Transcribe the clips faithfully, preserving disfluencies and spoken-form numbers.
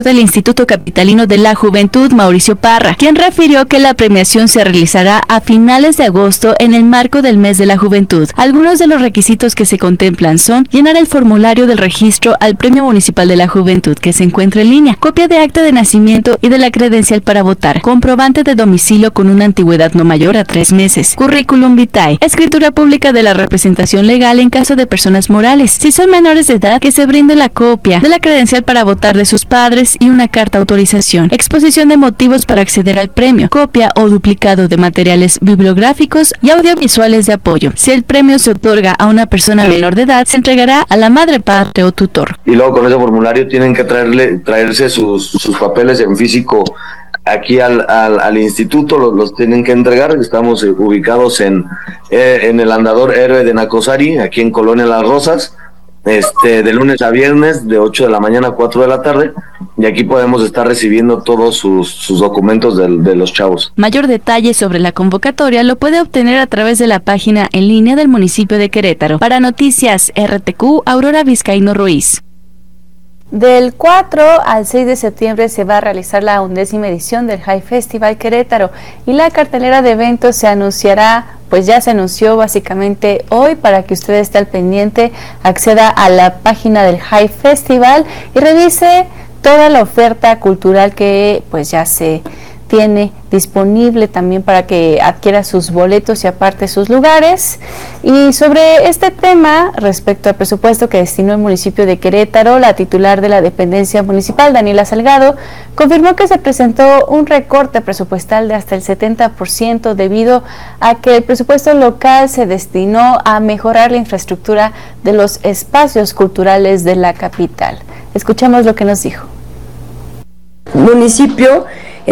del Instituto Capitalino de la Juventud, Mauricio Parra, quien refirió que la premiación se realizará a finales de agosto en el marco del Mes de la Juventud. Algunos de los requisitos que se contemplan son llenar el formulario del registro al Premio Municipal de la Juventud, que se encuentra en línea, copia de acta de nacimiento y de la credencial para votar, comprobante de domicilio con una antigüedad no mayor a tres meses, currículum vitae, escritura pública de la representación legal en caso de personas morales. Si son menores de edad, que se brinde la copia de la credencial para votar de sus padres y una carta de autorización, exposición de motivos para acceder al premio, copia o duplicado de materiales bibliográficos y audiovisuales de apoyo. Si el premio se otorga a una persona menor de edad, se entregará a la madre, padre o tutor. Y luego con ese formulario tienen que traerle traerse sus, sus papeles en físico aquí al, al, al instituto, los, los tienen que entregar. Estamos eh, ubicados en, eh, en el Andador Héroe de Nacosari, aquí en Colonia Las Rosas. Este, de lunes a viernes, de ocho de la mañana a cuatro de la tarde, y aquí podemos estar recibiendo todos sus, sus documentos de, de los chavos. Mayor detalle sobre la convocatoria lo puede obtener a través de la página en línea del municipio de Querétaro. Para Noticias R T Q, Aurora Vizcaíno Ruiz. Del cuatro al seis de septiembre se va a realizar la undécima edición del High Festival Querétaro y la cartelera de eventos se anunciará, pues ya se anunció básicamente hoy, para que usted esté al pendiente, acceda a la página del High Festival y revise toda la oferta cultural que pues ya se tiene disponible también para que adquiera sus boletos y aparte sus lugares. Y sobre este tema, respecto al presupuesto que destinó el municipio de Querétaro, la titular de la dependencia municipal, Daniela Salgado, confirmó que se presentó un recorte presupuestal de hasta el setenta por ciento debido a que el presupuesto local se destinó a mejorar la infraestructura de los espacios culturales de la capital. Escuchamos lo que nos dijo. Municipio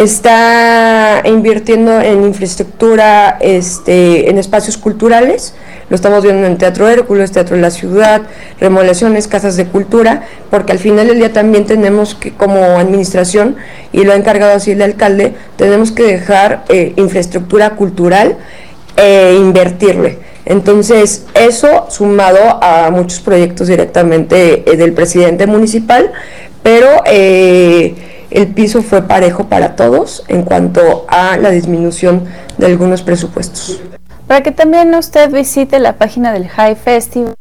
está invirtiendo en infraestructura, este, en espacios culturales. Lo estamos viendo en Teatro Hércules, Teatro de la Ciudad, remodelaciones, casas de cultura, porque al final del día también tenemos que, como administración, y lo ha encargado así el alcalde, tenemos que dejar eh, infraestructura cultural e invertirle. Entonces, eso sumado a muchos proyectos directamente eh, del presidente municipal, pero eh, el piso fue parejo para todos en cuanto a la disminución de algunos presupuestos. Para que también usted visite la página del High Festival,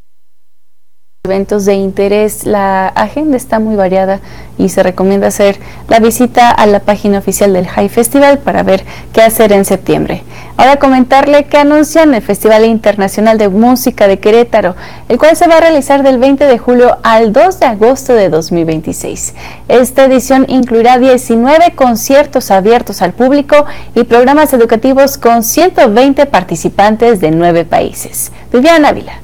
eventos de interés, la agenda está muy variada y se recomienda hacer la visita a la página oficial del High Festival para ver qué hacer en septiembre. Ahora comentarle que anuncian el Festival Internacional de Música de Querétaro, el cual se va a realizar del veinte de julio al dos de agosto de dos mil veintiséis. Esta edición incluirá diecinueve conciertos abiertos al público y programas educativos con ciento veinte participantes de nueve países. Viviana Ávila.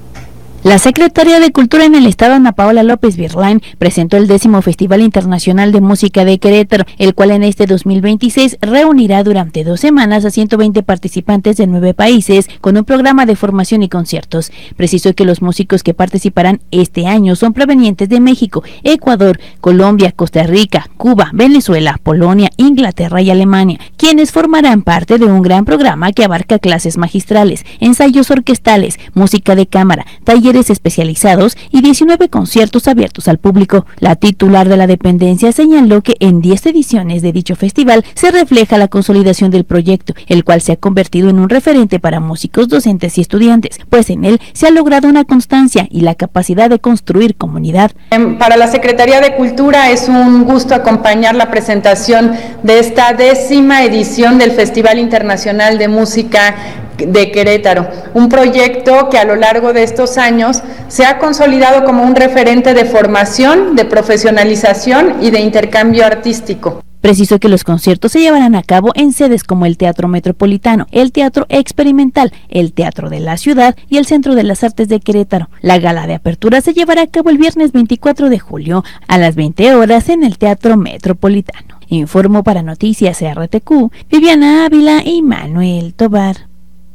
La secretaria de Cultura en el Estado, Ana Paola López Virlain, presentó el décimo Festival Internacional de Música de Querétaro, el cual en este dos mil veintiséis reunirá durante dos semanas a ciento veinte participantes de nueve países con un programa de formación y conciertos. Precisó que los músicos que participarán este año son provenientes de México, Ecuador, Colombia, Costa Rica, Cuba, Venezuela, Polonia, Inglaterra y Alemania, quienes formarán parte de un gran programa que abarca clases magistrales, ensayos orquestales, música de cámara, talleres especializados y diecinueve conciertos abiertos al público. La titular de la dependencia señaló que en diez ediciones de dicho festival se refleja la consolidación del proyecto, el cual se ha convertido en un referente para músicos, docentes y estudiantes, pues en él se ha logrado una constancia y la capacidad de construir comunidad. Para la Secretaría de Cultura es un gusto acompañar la presentación de esta décima edición del Festival Internacional de Música de Querétaro, un proyecto que a lo largo de estos años se ha consolidado como un referente de formación, de profesionalización y de intercambio artístico. Precisó que los conciertos se llevarán a cabo en sedes como el Teatro Metropolitano, el Teatro Experimental, el Teatro de la Ciudad y el Centro de las Artes de Querétaro. La gala de apertura se llevará a cabo el viernes veinticuatro de julio a las veinte horas en el Teatro Metropolitano. Informó para Noticias R T Q, Viviana Ávila y Manuel Tobar.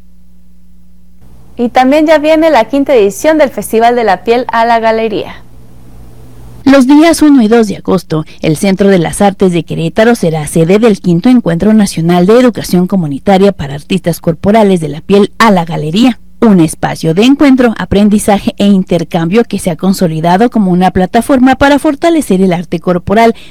Y también ya viene la quinta edición del Festival de la Piel a la Galería. Los días uno y dos de agosto, el Centro de las Artes de Querétaro será sede del quinto Encuentro Nacional de Educación Comunitaria para Artistas Corporales de la Piel a la Galería. un espacio de encuentro, aprendizaje e intercambio que se ha consolidado como una plataforma para fortalecer el arte corporal,